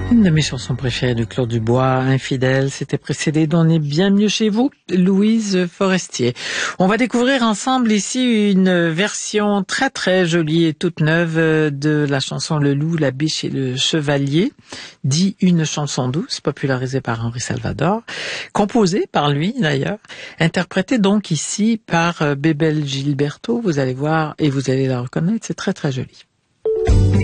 Une de mes chansons préférées de Claude Dubois, Infidèle, c'était précédé d'On est bien mieux chez vous, Louise Forestier. On va découvrir ensemble ici une version très très jolie et toute neuve de la chanson Le Loup, la Biche et le Chevalier, dit une chanson douce, popularisée par Henri Salvador, composée par lui d'ailleurs, interprétée donc ici par Bébel Gilberto. Vous allez voir et vous allez la reconnaître, c'est très très joli.